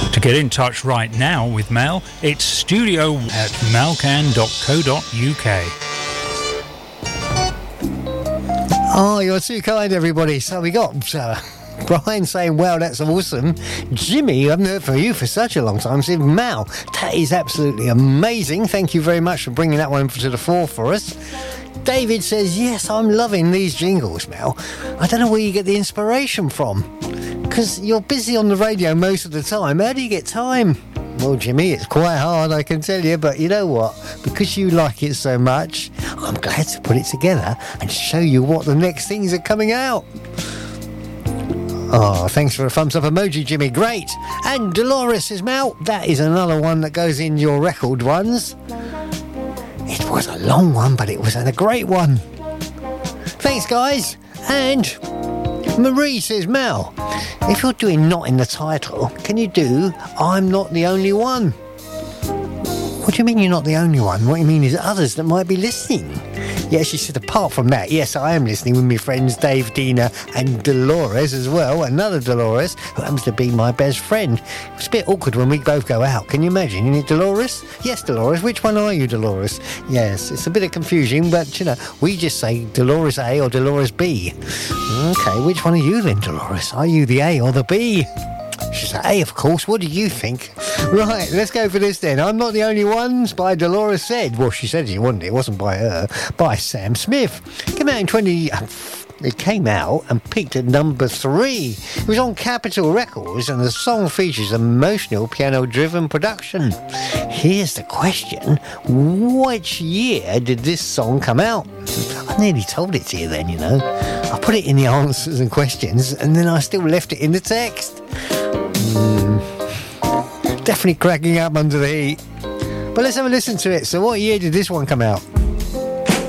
To get in touch right now with Mel, it's studio@melcan.co.uk. Oh, you're too kind, everybody. So we got Brian saying, wow, that's awesome. Jimmy, I haven't heard from you for such a long time. Said, Mal, that is absolutely amazing. Thank you very much for bringing that one to the fore for us. David says, yes, I'm loving these jingles, Mel. I don't know where you get the inspiration from, because you're busy on the radio most of the time. How do you get time? Well, Jimmy, it's quite hard, I can tell you, but you know what? Because you like it so much, I'm glad to put it together and show you what the next things are coming out. Oh, thanks for a thumbs up emoji, Jimmy. Great. And Dolores says, Mel, that is another one that goes in your record ones. It was a long one, but it was a great one. Thanks, guys. And Marie says, Mel, if you're doing Not in the Title, can you do I'm Not the Only One? What do you mean you're not the only one? What you mean is others that might be listening. Yeah, she said, apart from that, yes, I am listening with my friends Dave, Dina and Dolores as well. Another Dolores, who happens to be my best friend. It's a bit awkward when we both go out. Can you imagine? You need Dolores? Yes, Dolores. Which one are you, Dolores? Yes, it's a bit of confusion, but, you know, we just say Dolores A or Dolores B. Okay, which one are you then, Dolores? Are you the A or the B? She said, A, of course. What do you think? Right, let's go for this then. I'm Not the Only Ones by Dolores Said. Well, she said it, wasn't it? It wasn't by her. By Sam Smith. It came out and peaked at number 3. It was on Capitol Records, and the song features emotional piano-driven production. Here's the question. Which year did this song come out? I nearly told it to you then, you know. I put it in the answers and questions, and then I still left it in the text. Definitely cracking up under the heat. But let's have a listen to it. So what year did this one come out?